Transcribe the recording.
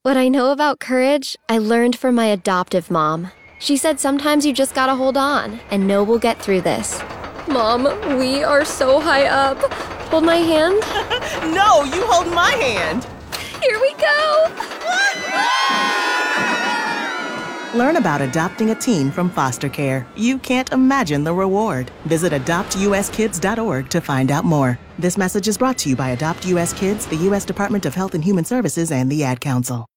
What I know about courage, I learned from my adoptive mom. She said sometimes you just gotta hold on and know we'll get through this. Mom, we are so high up. Hold my hand. No, you hold my hand. Here we go. Learn about adopting a teen from foster care. You can't imagine the reward. Visit adoptuskids.org to find out more. This message is brought to you by Adopt US Kids, the U.S. Department of Health and Human Services, and the Ad Council.